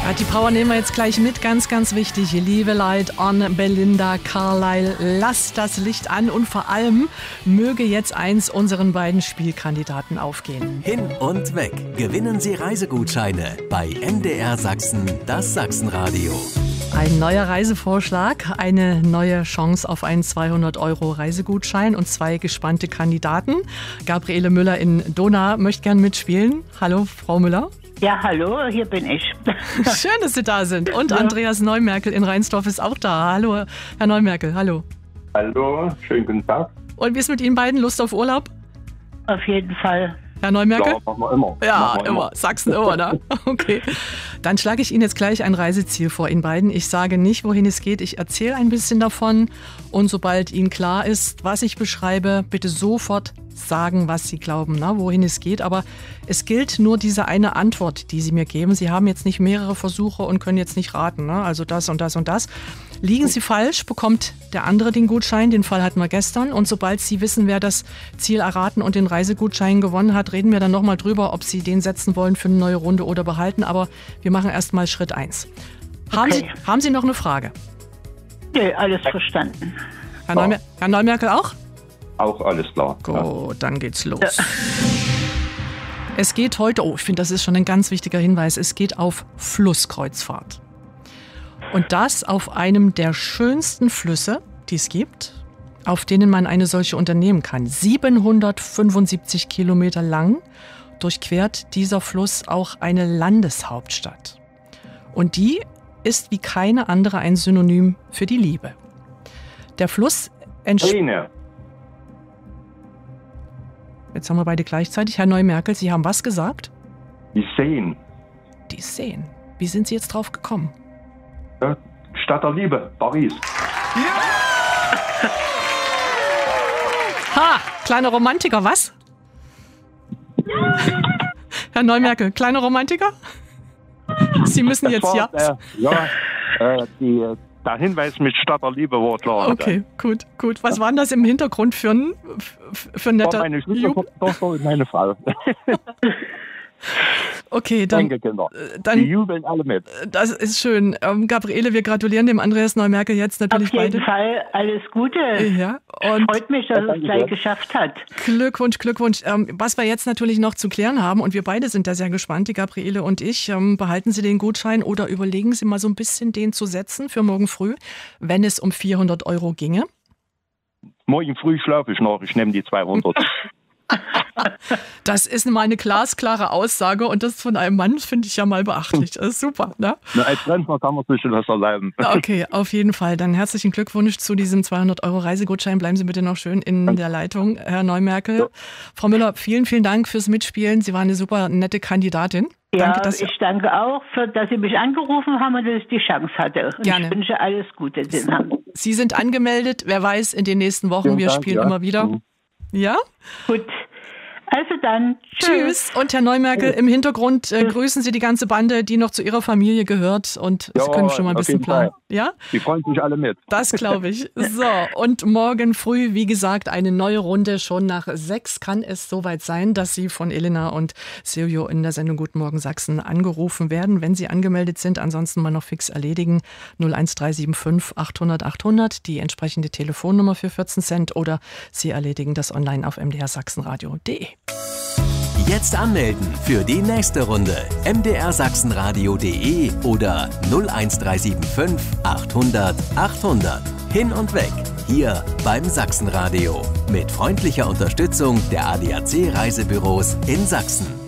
Ja, die Power nehmen wir jetzt gleich mit, ganz, ganz wichtig. Liebe Light on Belinda Carlisle, lasst das Licht an und vor allem möge jetzt eins unseren beiden Spielkandidaten aufgehen. Hin und weg. Gewinnen Sie Reisegutscheine bei MDR Sachsen, das Sachsenradio. Ein neuer Reisevorschlag, eine neue Chance auf einen 200€ Reisegutschein und 2 gespannte Kandidaten. Gabriele Müller in Dohna möchte gern mitspielen. Hallo, Frau Müller. Ja, hallo, hier bin ich. Schön, dass Sie da sind. Und Andreas Neumerkel in Rheinsdorf ist auch da. Hallo, Herr Neumerkel, hallo. Hallo, schönen guten Tag. Und wie ist mit Ihnen beiden? Lust auf Urlaub? Auf jeden Fall. Herr Neumerkel? Ja, machen wir immer. Ja, Machen wir immer. Sachsen immer, ne? Okay. Dann schlage ich Ihnen jetzt gleich ein Reiseziel vor, Ihnen beiden. Ich sage nicht, wohin es geht. Ich erzähle ein bisschen davon. Und sobald Ihnen klar ist, was ich beschreibe, bitte sofort sagen, was Sie glauben, ne? Wohin es geht. Aber es gilt nur diese eine Antwort, die Sie mir geben. Sie haben jetzt nicht mehrere Versuche und können jetzt nicht raten, ne? Also das und das und das. Liegen Sie falsch, bekommt der andere den Gutschein. Den Fall hatten wir gestern. Und sobald Sie wissen, wer das Ziel erraten und den Reisegutschein gewonnen hat, reden wir dann nochmal drüber, ob Sie den setzen wollen für eine neue Runde oder behalten. Aber wir machen erst mal Schritt 1. Okay. Haben Sie noch eine Frage? Nee, alles verstanden. Herr Neumerkel auch? Auch alles klar. Gut, dann geht's los. Ja. Es geht heute, ich finde, das ist schon ein ganz wichtiger Hinweis, es geht auf Flusskreuzfahrt. Und das auf einem der schönsten Flüsse, die es gibt, auf denen man eine solche unternehmen kann. 775 Kilometer lang durchquert dieser Fluss auch eine Landeshauptstadt. Und die ist wie keine andere ein Synonym für die Liebe. Der Fluss entsteht. Jetzt haben wir beide gleichzeitig. Herr Neumerkel, Sie haben was gesagt? Die Seen. Die Seen. Wie sind Sie jetzt drauf gekommen? Ja, Stadt der Liebe, Paris. Ja! Ha! Kleiner Romantiker, was? Herr Neumerkel, kleiner Romantiker? Sie müssen jetzt der Hinweis mit Stadt der Liebe war klar. Okay, gut. Was war denn das im Hintergrund für ein netter meine Schwiegertochter und meine Frau. Okay, dann die jubeln alle mit. Das ist schön. Gabriele, wir gratulieren dem Andreas Neumerkel jetzt natürlich beide. Auf jeden Fall alles Gute. Ja, und freut mich, dass es gleich geschafft hat. Glückwunsch. Was wir jetzt natürlich noch zu klären haben, und wir beide sind da sehr gespannt, die Gabriele und ich, behalten Sie den Gutschein oder überlegen Sie mal so ein bisschen den zu setzen für morgen früh, wenn es um 400€ ginge? Morgen früh schlafe ich noch, ich nehme die 200. Das ist mal eine glasklare Aussage und das von einem Mann finde ich ja mal beachtlich. Das ist super, ne? Na, als Rentner kann man sich schon was erlauben. Okay, auf jeden Fall. Dann herzlichen Glückwunsch zu diesem 200€ Reisegutschein. Bleiben Sie bitte noch schön in der Leitung, Herr Neumerkel. Ja. Frau Müller, vielen, vielen Dank fürs Mitspielen. Sie waren eine super nette Kandidatin. Ja, danke, ich danke auch, dass Sie mich angerufen haben und dass ich die Chance hatte. Und gerne. Ich wünsche alles Gute. Sie sind angemeldet. Wer weiß, in den nächsten Wochen, wir spielen immer wieder. Ja? Gut. Also dann, tschüss. Und Herr Neumerkel, im Hintergrund grüßen Sie die ganze Bande, die noch zu Ihrer Familie gehört. Und Sie können schon mal ein bisschen planen. Ja? Die freuen sich alle mit. Das glaube ich. So, und morgen früh, wie gesagt, eine neue Runde. Schon nach 6 kann es soweit sein, dass Sie von Elena und Silvio in der Sendung Guten Morgen Sachsen angerufen werden, wenn Sie angemeldet sind. Ansonsten mal noch fix erledigen. 01375 800 800, die entsprechende Telefonnummer für 14 Cent. Oder Sie erledigen das online auf mdrsachsenradio.de. Jetzt anmelden für die nächste Runde. mdrsachsenradio.de oder 01375 800 800. Hin und weg. Hier beim Sachsenradio. Mit freundlicher Unterstützung der ADAC Reisebüros in Sachsen.